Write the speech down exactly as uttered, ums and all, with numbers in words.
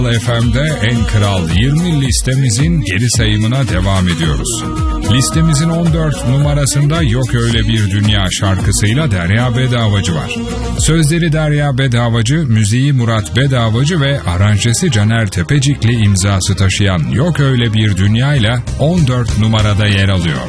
F M'de En Kral yirmi listemizin geri sayımına devam ediyoruz. Listemizin on dört numarasında Yok Öyle Bir Dünya şarkısıyla Derya Bedavacı var. Sözleri Derya Bedavacı, müziği Murat Bedavacı ve aranjesi Caner Tepecikli imzası taşıyan Yok Öyle Bir Dünya ile on dört numarada yer alıyor.